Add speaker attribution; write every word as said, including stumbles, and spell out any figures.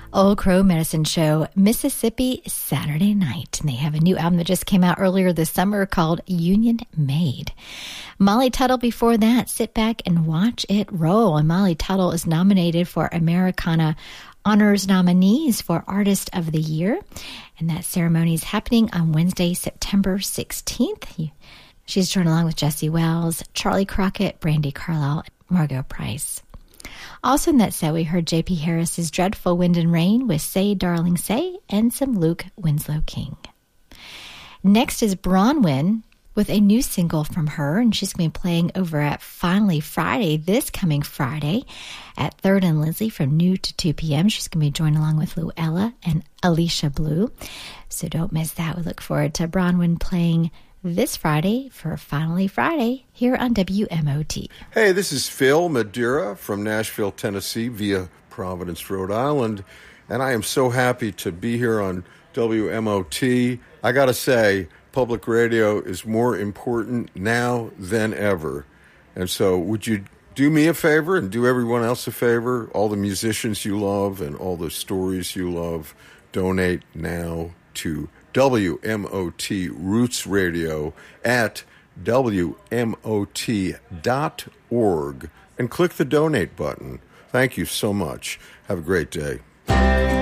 Speaker 1: Old Crow Medicine Show, Mississippi, Saturday night. And they have a new album that just came out earlier this summer called Union Made. Molly Tuttle before that, Sit Back and Watch It Roll. And Molly Tuttle is nominated for Americana Honors nominees for Artist of the Year. And that ceremony is happening on Wednesday, September sixteenth. She's joined along with Jesse Wells, Charlie Crockett, Brandi Carlile, Margot Price. Also in that set, we heard J P Harris's Dreadful Wind and Rain with Say Darling Say and some Luke Winslow King. Next is Bronwyn with a new single from her, and she's going to be playing over at Finally Friday this coming Friday at third and Lindsley from noon to two p.m. She's going to be joined along with Luella and Alicia Blue. So don't miss that. We look forward to Bronwyn playing this Friday for Finally Friday here on W M O T.
Speaker 2: Hey, this is Phil Madeira from Nashville, Tennessee via Providence, Rhode Island, and I am so happy to be here on W M O T. I gotta say, public radio is more important now than ever. And so would you do me a favor and do everyone else a favor? All the musicians you love and all the stories you love, donate now to W M O T Roots Radio at W M O T dot org and click the donate button. Thank you so much. Have a great day.